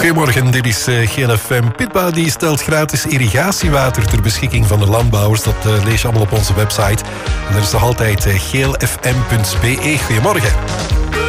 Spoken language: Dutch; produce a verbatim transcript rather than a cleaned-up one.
Goedemorgen, dit is uh, Geel F M. Pitba die stelt gratis irrigatiewater ter beschikking van de landbouwers. Dat uh, lees je allemaal op onze website. En dat is nog altijd uh, geel f m punt b e. Goedemorgen.